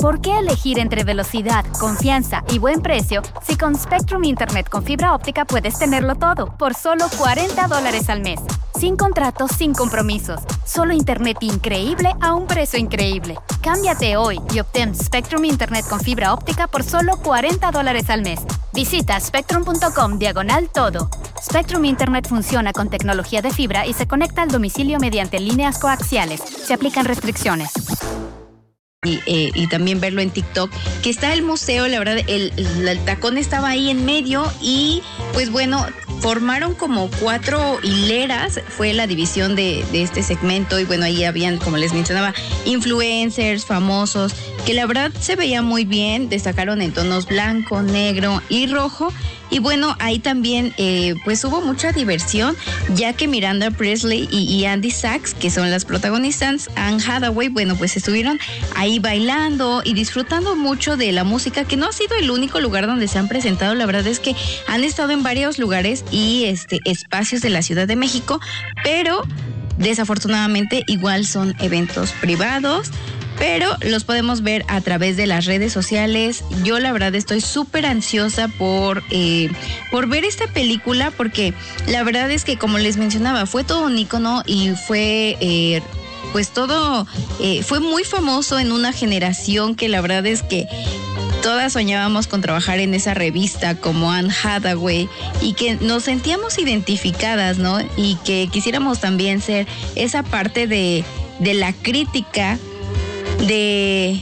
¿Por qué elegir entre velocidad, confianza y buen precio si con Spectrum Internet con fibra óptica puedes tenerlo todo por solo $40 al mes? Sin contratos, sin compromisos. Solo internet increíble a un precio increíble. Cámbiate hoy y obtén Spectrum Internet con fibra óptica por solo $40 al mes. Visita spectrum.com/todo. Spectrum Internet funciona con tecnología de fibra y se conecta al domicilio mediante líneas coaxiales. Se aplican restricciones. Y también verlo en TikTok, que está el museo, la verdad, el tacón estaba ahí en medio y pues bueno, formaron como 4 hileras, fue la división de este segmento y bueno, ahí habían, como les mencionaba, influencers, famosos, que la verdad se veía muy bien, destacaron en tonos blanco, negro y rojo. Y bueno, ahí también pues hubo mucha diversión, ya que Miranda Priestly y Andy Sachs, que son las protagonistas, Anne Hathaway, bueno, pues estuvieron ahí bailando y disfrutando mucho de la música, que no ha sido el único lugar donde se han presentado. La verdad es que han estado en varios lugares y espacios de la Ciudad de México, pero desafortunadamente igual son eventos privados, pero los podemos ver a través de las redes sociales. Yo la verdad estoy súper ansiosa por ver esta película, porque la verdad es que, como les mencionaba, fue todo un ícono y fue pues todo, fue muy famoso en una generación que la verdad es que todas soñábamos con trabajar en esa revista como Anne Hathaway y que nos sentíamos identificadas, ¿no? Y que quisiéramos también ser esa parte de la crítica de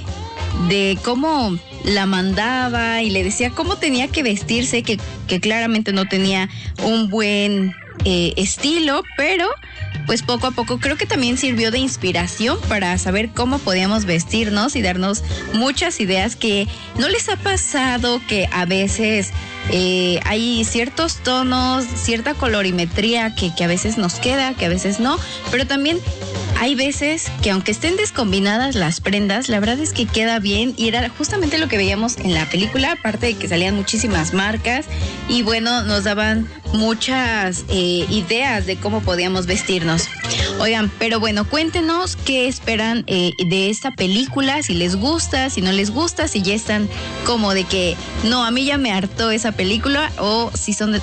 cómo la mandaba y le decía cómo tenía que vestirse, que claramente no tenía un buen estilo, pero pues poco a poco creo que también sirvió de inspiración para saber cómo podíamos vestirnos y darnos muchas ideas. Que no les ha pasado que a veces hay ciertos tonos, cierta colorimetría que a veces nos queda, que a veces no, pero también hay veces que aunque estén descombinadas las prendas, la verdad es que queda bien, y era justamente lo que veíamos en la película, aparte de que salían muchísimas marcas y bueno, nos daban muchas ideas de cómo podíamos vestirnos. Oigan, pero bueno, cuéntenos qué esperan de esta película, si les gusta, si no les gusta, si ya están como de que no, a mí ya me hartó esa película, o si son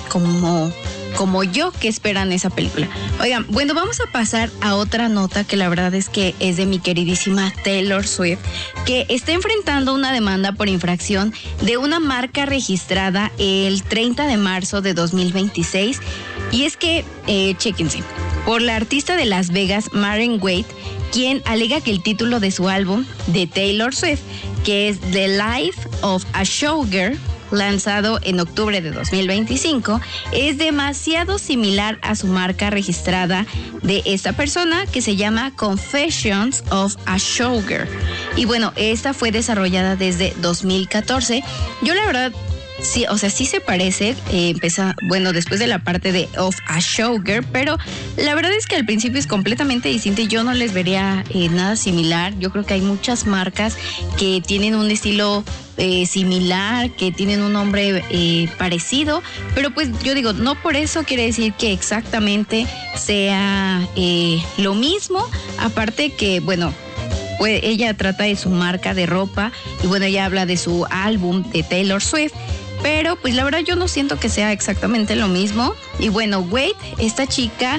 como yo, que esperan esa película. Oigan, bueno, vamos a pasar a otra nota que la verdad es que es de mi queridísima Taylor Swift, que está enfrentando una demanda por infracción de una marca registrada el 30 de marzo de 2026. Y es que, chéquense, por la artista de Las Vegas, Maren Wade, quien alega que el título de su álbum de Taylor Swift, que es The Life of a Showgirl, lanzado en octubre de 2025, es demasiado similar a su marca registrada de esta persona, que se llama Confessions of a Showgirl. Y bueno, esta fue desarrollada desde 2014. Yo la verdad, sí, o sea, sí se parece, bueno, después de la parte de of a Showgirl, pero la verdad es que al principio es completamente distinto y yo no les vería nada similar. Yo creo que hay muchas marcas que tienen un estilo similar, que tienen un nombre parecido, pero pues yo digo, no por eso quiere decir que exactamente sea lo mismo. Aparte que, bueno, pues ella trata de su marca de ropa y bueno, ella habla de su álbum de Taylor Swift, pero pues la verdad yo no siento que sea exactamente lo mismo. Y bueno, Wade, esta chica,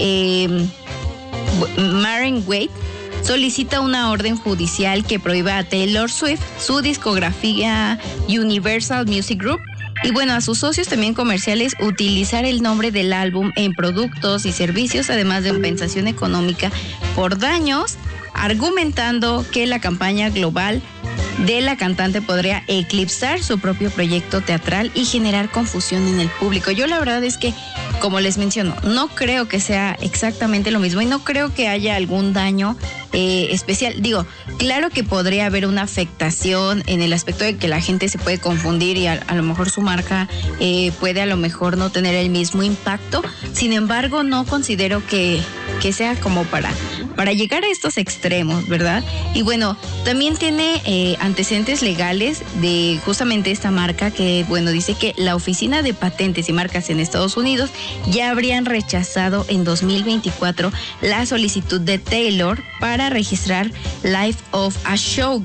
Maren Wade, solicita una orden judicial que prohíba a Taylor Swift, su discografía Universal Music Group y bueno, a sus socios también comerciales, utilizar el nombre del álbum en productos y servicios, además de compensación económica por daños, argumentando que la campaña global de la cantante podría eclipsar su propio proyecto teatral y generar confusión en el público. Yo la verdad es que, como les menciono, no creo que sea exactamente lo mismo y no creo que haya algún daño especial. Digo, claro que podría haber una afectación en el aspecto de que la gente se puede confundir y a lo mejor su marca puede a lo mejor no tener el mismo impacto. Sin embargo, no considero que sea como para llegar a estos extremos, ¿verdad? Y bueno, también tiene antecedentes legales de justamente esta marca, que bueno, dice que la Oficina de Patentes y Marcas en Estados Unidos ya habrían rechazado en 2024 la solicitud de Taylor para registrar Life of a Show